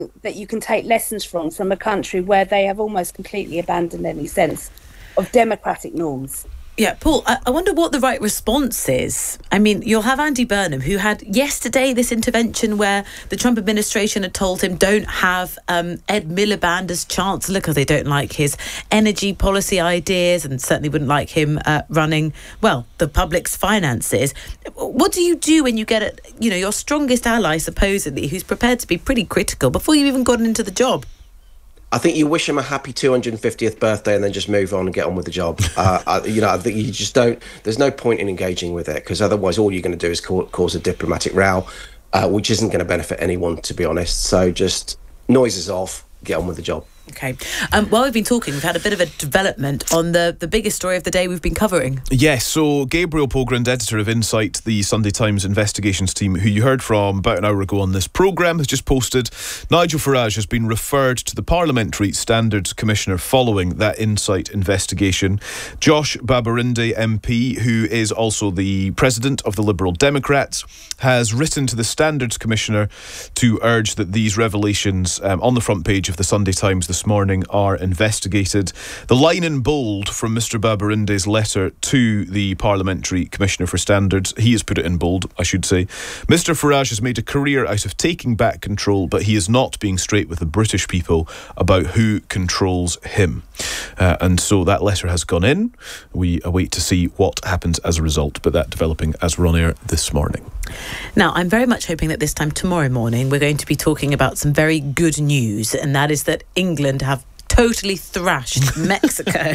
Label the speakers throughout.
Speaker 1: that you can take lessons from a country where they have almost completely abandoned any sense of democratic norms.
Speaker 2: Yeah, Paul, I wonder what the right response is. I mean, you'll have Andy Burnham, who had yesterday this intervention where the Trump administration had told him don't have Ed Miliband as Chancellor because they don't like his energy policy ideas and certainly wouldn't like him running, well, the public's finances. What do you do when you get, your strongest ally, supposedly, who's prepared to be pretty critical before you've even gotten into the job?
Speaker 3: I think you wish him a happy 250th birthday and then just move on and get on with the job. I think you just don't. There's no point in engaging with it because otherwise all you're going to do is cause a diplomatic row, which isn't going to benefit anyone, to be honest. So just noises off, get on with the job.
Speaker 2: Okay. While we've been talking, we've had a bit of a development on the biggest story of the day we've been covering.
Speaker 4: Yes, so Gabriel Pogrund, editor of Insight, the Sunday Times investigations team, who you heard from about an hour ago on this programme, has just posted Nigel Farage has been referred to the Parliamentary Standards Commissioner following that Insight investigation. Josh Babarinde MP, who is also the president of the Liberal Democrats, has written to the Standards Commissioner to urge that these revelations on the front page of the Sunday Times this morning are investigated. The line in bold from Mr Babarinde's letter to the Parliamentary Commissioner for Standards, he has put it in bold, I should say. Mr Farage has made a career out of taking back control, but he is not being straight with the British people about who controls him. And so that letter has gone in. We await to see what happens as a result, but that developing as we're on air this morning.
Speaker 2: Now, I'm very much hoping that this time tomorrow morning we're going to be talking about some very good news, and that is that England have totally thrashed Mexico.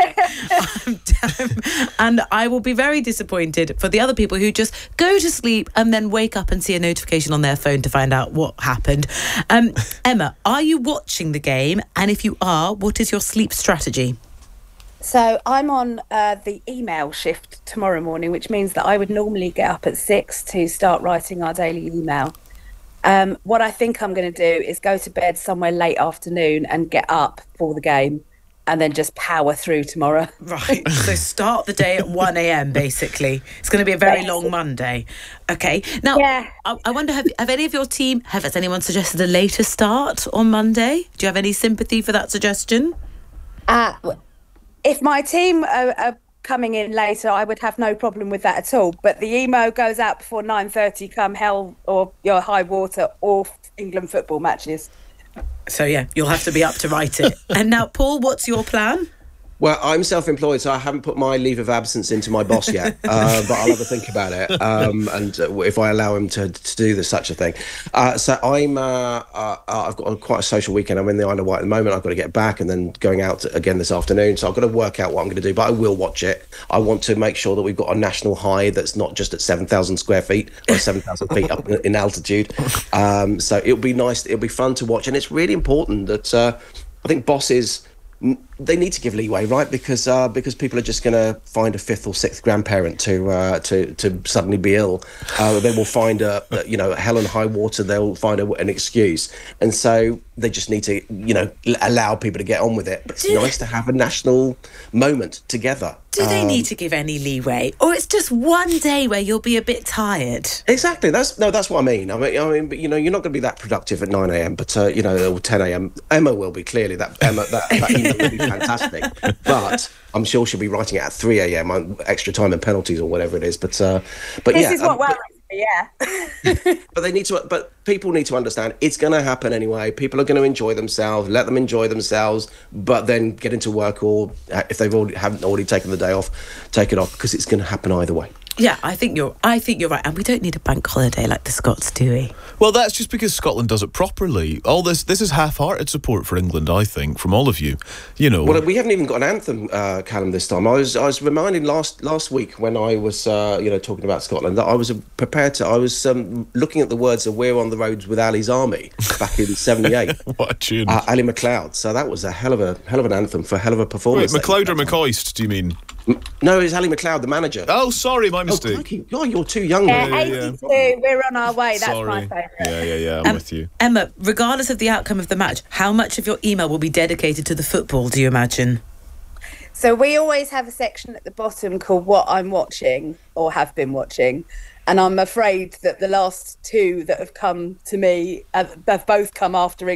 Speaker 2: And I will be very disappointed for the other people who just go to sleep and then wake up and see a notification on their phone to find out what happened. Emma, are you watching the game? And if you are, what is your sleep strategy?
Speaker 1: So I'm on the email shift tomorrow morning, which means that I would normally get up at 6 to start writing our daily email. What I think I'm going to do is go to bed somewhere late afternoon and get up for the game and then just power through tomorrow.
Speaker 2: Right, so start the day at 1 a.m, basically. It's going to be a very long Monday. Okay, now, yeah. I wonder, have any of your team, has anyone suggested a later start on Monday? Do you have any sympathy for that suggestion?
Speaker 1: If my team are coming in later, I would have no problem with that at all. But the email goes out before 9:30, come hell or your high water, or England football matches.
Speaker 2: So, yeah, you'll have to be up to write it. And now, Paul, what's your plan?
Speaker 3: Well, I'm self-employed, so I haven't put my leave of absence into my boss yet, but I'll have a think about it, and if I allow him to do such a thing. So I've got quite a social weekend. I'm in the Isle of Wight at the moment. I've got to get back and then going out again this afternoon. So I've got to work out what I'm going to do, but I will watch it. I want to make sure that we've got a national high that's not just at 7,000 square feet or 7,000 feet up in altitude. So it'll be nice. It'll be fun to watch, and it's really important that I think bosses, they need to give leeway, right? Because people are just going to find a fifth or sixth grandparent to suddenly be ill. They will find a hell and high water. They'll find an excuse, and so they just need to allow people to get on with it. But it's nice to have a national moment together.
Speaker 2: Do they need to give any leeway, or it's just one day where you'll be a bit tired?
Speaker 3: Exactly. That's what I mean. I mean, but, you're not going to be that productive at 9 a.m. But or 10 a.m. Emma will be, clearly. That email will be fantastic. But I'm sure she'll be writing it at 3 a.m. on extra time and penalties or whatever it is. But this
Speaker 1: is what worries me. Yeah.
Speaker 3: But people need to understand it's going to happen anyway. People are going to enjoy themselves. Let them enjoy themselves, but then get into work, or if they haven't already taken the day off, take it off, because it's going to happen either way.
Speaker 2: Yeah, I think you're right, and we don't need a bank holiday like the Scots, do we?
Speaker 4: Well, that's just because Scotland does it properly. All this is half-hearted support for England, I think, from all of you.
Speaker 3: Well, we haven't even got an anthem, Callum, this time. I was reminded last week when I was talking about Scotland that I was prepared to. I was looking at the words of "We're on the Roads with Ali's Army" back in '78.
Speaker 4: What a tune!
Speaker 3: Ali MacLeod. So that was a hell of an anthem for a hell of a performance.
Speaker 4: Wait, MacLeod or McCoist? Do you mean?
Speaker 3: No, it's Ali MacLeod, the manager.
Speaker 4: Oh, sorry, my mistake.
Speaker 3: Oh, you're too young.
Speaker 1: 82, we're on our way. That's my favourite.
Speaker 4: Yeah, I'm with you.
Speaker 2: Emma, regardless of the outcome of the match, how much of your email will be dedicated to the football, do you imagine?
Speaker 1: So we always have a section at the bottom called "What I'm Watching" or have been watching, And I'm afraid that the last two that have come to me have both come after